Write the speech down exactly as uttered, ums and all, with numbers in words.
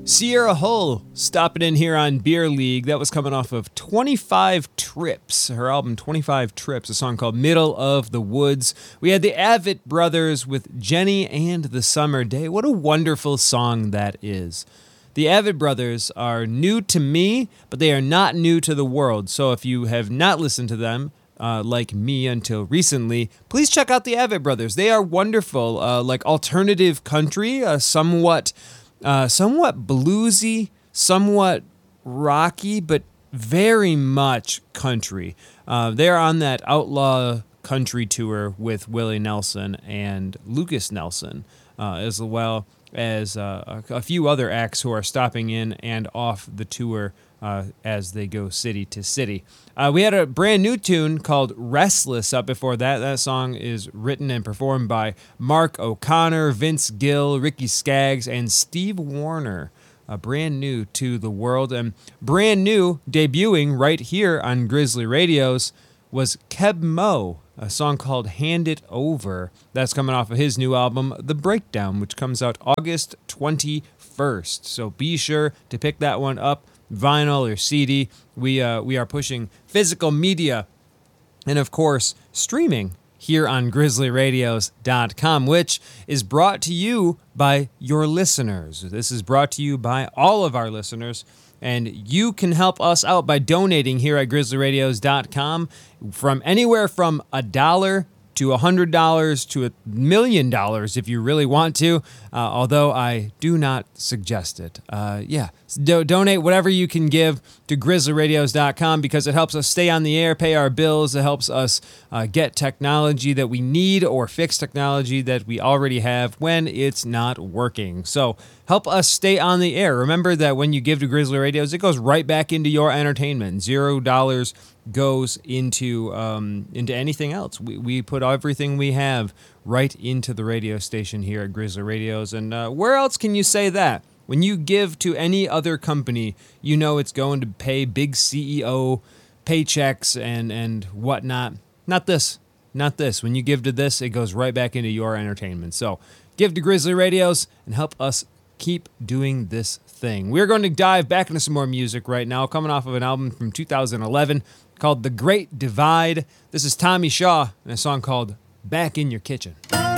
Sierra Hull stopping in here on Beer League. That was coming off of twenty-five Trips, her album twenty-five Trips, a song called Middle of the Woods. We had the Avett Brothers with Jenny and the Summer Day. What a wonderful song that is. The Avett Brothers are new to me, but they are not new to the world. So if you have not listened to them, uh, like me until recently, please check out the Avett Brothers. They are wonderful, uh, like alternative country, uh, somewhat... Uh, somewhat bluesy, somewhat rocky, but very much country. Uh, they're on that outlaw country tour with Willie Nelson and Lucas Nelson, uh, as well as uh, a, a few other acts who are stopping in and off the tour uh, as they go city to city. Uh, we had a brand new tune called Restless up before that. That song is written and performed by Mark O'Connor, Vince Gill, Ricky Skaggs, and Steve Warner. Uh, brand new to the world. And brand new, debuting right here on Grizzly Radios, was Keb Mo, a song called Hand It Over. That's coming off of his new album, The Breakdown, which comes out August twenty-first. So be sure to pick that one up, vinyl or C D. We uh, we are pushing physical media and, of course, streaming here on grizzly radios dot com, which is brought to you by your listeners. This is brought to you by all of our listeners, and you can help us out by donating here at grizzly radios dot com from anywhere from a dollar to one hundred dollars to a million dollars if you really want to, uh, although I do not suggest it. Uh, yeah, Do- donate whatever you can give to grizzly radios dot com because it helps us stay on the air, pay our bills. It helps us uh, get technology that we need or fix technology that we already have when it's not working. So help us stay on the air. Remember that when you give to Grizzly Radios, it goes right back into your entertainment. Zero dollars goes into um, into anything else. We we put everything we have right into the radio station here at Grizzly Radios. And uh, where else can you say that? When you give to any other company, you know it's going to pay big C E O paychecks and, and whatnot. Not this. Not this. When you give to this, it goes right back into your entertainment. So give to Grizzly Radios and help us keep doing this thing. We're going to dive back into some more music right now, coming off of an album from two thousand eleven called The Great Divide. This is Tommy Shaw and a song called Back in Your Kitchen.